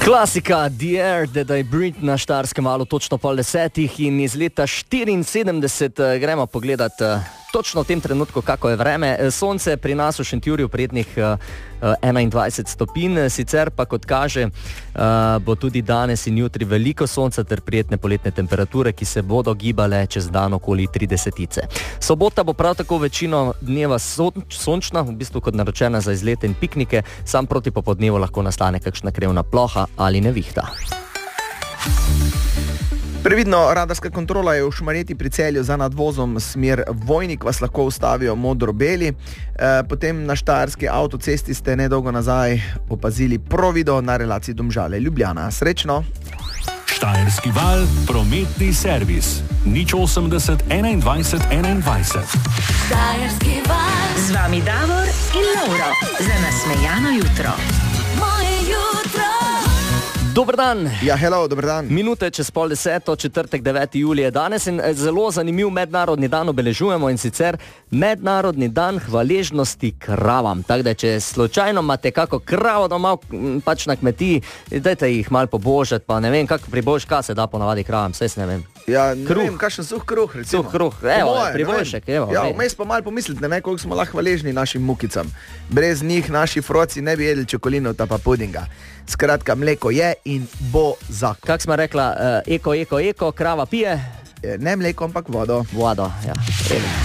Klasika The Air That I Breathe na Štajerskem valu točno pol 10 in iz leta 74 gremo pogledat točno v tem trenutku, kako je vreme. Sonce pri nas v Šentjurju prijetnih 21 stopinj, sicer pa kot kaže bo tudi danes in jutri veliko sonca ter prijetne poletne temperature, ki se bodo gibale čez dan okoli 30. Sobota bo prav tako večino dneva sončna, v bistvu kot naročena za izlete in piknike, sam proti popodnevu lahko nastane kakšna krevna ploha ali nevihta. Previdno, radarska kontrola je v Šmarjeti pri Celju za nadvozom smer Vojnik, vas lahko ustavijo modro-beli. Potem na štajerski avtocesti ste nedolgo nazaj opazili provido na relaciji Domžale-Ljubljana. Srečno! Štajerski val, prometni servis. 080 21 21. Štajerski val. Z vami Davor in Lauro. Za nasmejano jutro. Moje jutro. Dober dan. Ja, hello, dober dan. Minute čez pol 10, četrtek 9. julije danes in zelo zanimiv mednarodni dan obeležujemo in sicer mednarodni dan hvaležnosti kravam. Tako da, če slučajno imate kako kravo doma pač na kmetiji, dajte jih malo pobožati, pa ne vem, kako pribož, kaj se da ponavadi kravam, vse ne vem. Ja, ne vem, kakšen suh kruh, recimo. Suh kruh, evo, priboljšek, evo. Ja, vmes pa malo pomislite, ne, koliko smo lahko hvaležni našim mukicam. Brez njih naši froci ne bi jedli čokolinov pa pudinga. Skratka, mleko je in bo zakon. Kak smo rekla, eko, krava pije? Ne mleko, ampak vodo. Vodo, ja.